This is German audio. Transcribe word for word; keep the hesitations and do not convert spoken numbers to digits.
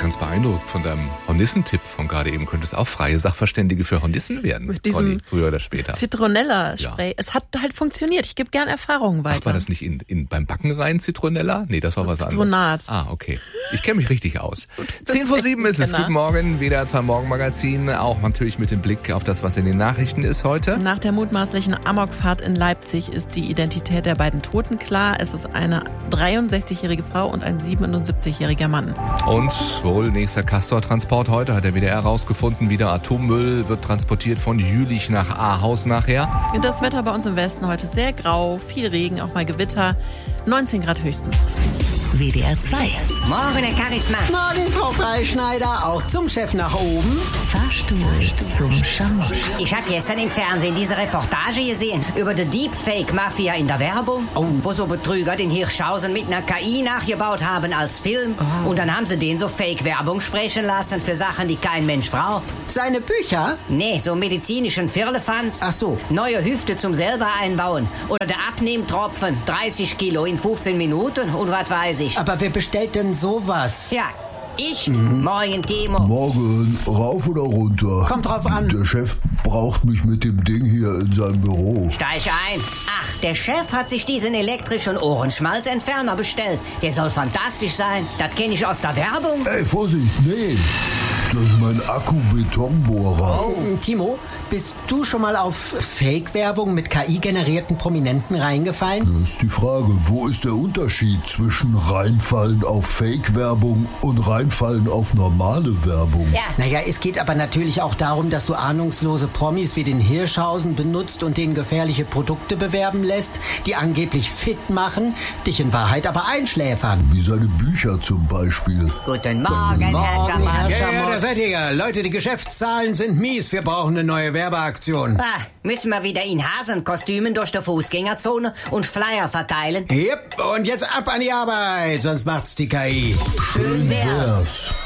ganz beeindruckt von deinem Hornissen-Tipp von gerade eben. Könntest auch freie Sachverständige für Hornissen werden, mit diesem Conny, früher oder später. Zitronella-Spray. Ja. Es hat halt funktioniert. Ich gebe gern Erfahrungen weiter. Ach, war das nicht in, in, beim Backen rein Zitronella? Nee, das war das was Zitronat. anderes. Ah, okay. Ich kenne mich richtig aus. Zehn vor sieben ist es. Guten Morgen. W D R zwei Morgenmagazin. Auch natürlich mit dem Blick auf das, was in den Nachrichten ist heute. Nach der mutmaßlichen Amokfahrt in Leipzig ist die Identität der beiden Toten klar. Es ist eine dreiundsechzigjährige Frau und ein siebenundsiebzigjähriger Mann. Und wohl nächster Castor-Transport heute, hat der W D R rausgefunden. Wieder Atommüll wird transportiert von Jülich nach Ahaus nachher. Das Wetter bei uns im Westen heute sehr grau, viel Regen, auch mal Gewitter. neunzehn Grad höchstens. W D R zwei. Morgen, Herr Charisma. Morgen, Frau Freischneider. Auch zum Chef nach oben. Fahrstuhl zum Schamied. Ich habe gestern im Fernsehen diese Reportage gesehen über die Deepfake-Mafia in der Werbung. Oh. Wo so Betrüger den Hirschhausen mit einer K I nachgebaut haben als Film. Oh. Und dann haben sie den so Fake-Werbung sprechen lassen für Sachen, die kein Mensch braucht. Seine Bücher? Nee, so medizinischen Firlefanz. Ach so. Neue Hüfte zum selber einbauen. Oder der Abnehmtropfen. dreißig Kilo in fünfzehn Minuten und was weiß ich. Aber wer bestellt denn sowas? Ja, ich. Mhm. Morgen, Timo. Morgen, rauf oder runter? Kommt drauf an. Der Chef braucht mich mit dem Ding hier in seinem Büro. Steig ein. Ach, der Chef hat sich diesen elektrischen Ohrenschmalzentferner bestellt. Der soll fantastisch sein. Das kenne ich aus der Werbung. Ey, Vorsicht, nee. Das ist mein Akku-Betonbohrer. Oh, Timo, bist du schon mal auf Fake-Werbung mit K I-generierten Prominenten reingefallen? Das ist die Frage, wo ist der Unterschied zwischen reinfallen auf Fake-Werbung und reinfallen auf normale Werbung? Ja. Naja, es geht aber natürlich auch darum, dass du ahnungslose Promis wie den Hirschhausen benutzt und denen gefährliche Produkte bewerben lässt, die angeblich fit machen, dich in Wahrheit aber einschläfern. Wie seine Bücher zum Beispiel. Guten Morgen, Morgen Herr Schammer. Ja, ja, da seid ihr ja. Leute, die Geschäftszahlen sind mies. Wir brauchen eine neue Werbeaktion. Ah, müssen wir wieder in Hasenkostümen durch die Fußgängerzone und Flyer verteilen? Yep, und jetzt ab an die Arbeit, sonst macht's die K I. Schön wär's.